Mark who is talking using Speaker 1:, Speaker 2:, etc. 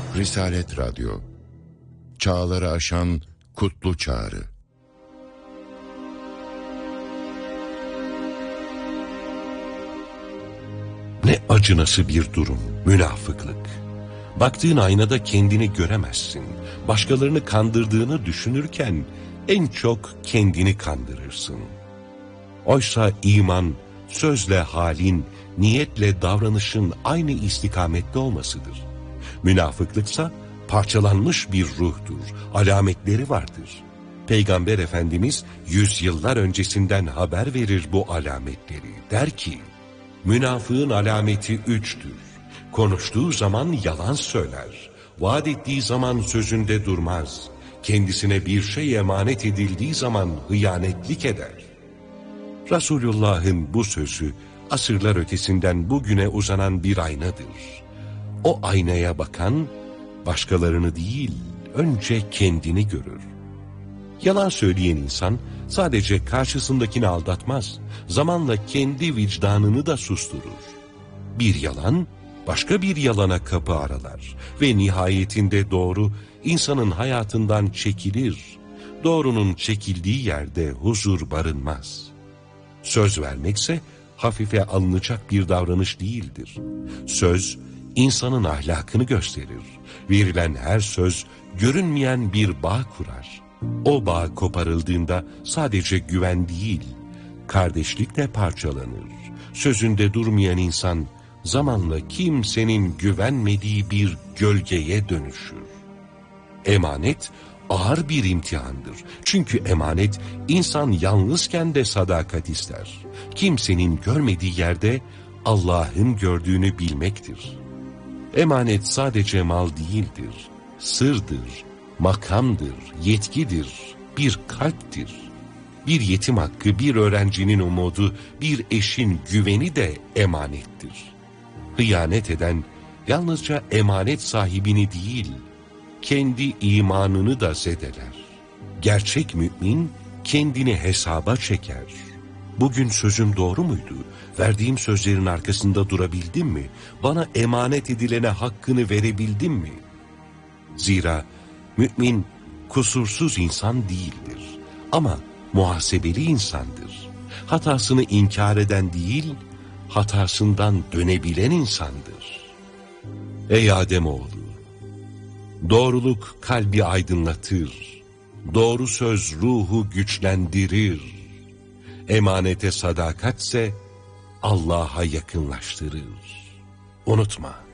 Speaker 1: Risalet Radyo, çağları aşan kutlu çağrı.
Speaker 2: Ne acınası bir durum, münafıklık. Baktığın aynada kendini göremezsin. Başkalarını kandırdığını düşünürken en çok kendini kandırırsın. Oysa iman, sözle halin, niyetle davranışın aynı istikamette olmasıdır. Münafıklıksa parçalanmış bir ruhtur, alametleri vardır. Peygamber Efendimiz yüzyıllar öncesinden haber verir bu alametleri. Der ki, münafığın alameti 3'tür. Konuştuğu zaman yalan söyler, vaat ettiği zaman sözünde durmaz, kendisine bir şey emanet edildiği zaman hıyanetlik eder. Resulullah'ın bu sözü asırlar ötesinden bugüne uzanan bir aynadır. O aynaya bakan başkalarını değil, önce kendini görür. Yalan söyleyen insan sadece karşısındakini aldatmaz, zamanla kendi vicdanını da susturur. Bir yalan başka bir yalana kapı aralar ve nihayetinde doğru insanın hayatından çekilir. Doğrunun çekildiği yerde huzur barınmaz. Söz vermekse hafife alınacak bir davranış değildir. Söz insanın ahlakını gösterir. Verilen her söz görünmeyen bir bağ kurar. O bağ koparıldığında sadece güven değil, kardeşlik de parçalanır. Sözünde durmayan insan zamanla kimsenin güvenmediği bir gölgeye dönüşür. Emanet ağır bir imtihandır. Çünkü emanet insan yalnızken de sadakat ister. Kimsenin görmediği yerde Allah'ın gördüğünü bilmektir. Emanet sadece mal değildir, sırdır, makamdır, yetkidir, bir kalptir. Bir yetim hakkı, bir öğrencinin umudu, bir eşin güveni de emanettir. Hıyanet eden yalnızca emanet sahibini değil, kendi imanını da zedeler. Gerçek mümin kendini hesaba çeker. Bugün sözüm doğru muydu? Verdiğim sözlerin arkasında durabildim mi? Bana emanet edilene hakkını verebildim mi? Zira mümin kusursuz insan değildir. Ama muhasebeli insandır. Hatasını inkar eden değil, hatasından dönebilen insandır. Ey Ademoğlu! Doğruluk kalbi aydınlatır. Doğru söz ruhu güçlendirir. Emanete sadakatse Allah'a yakınlaştırır. Unutma.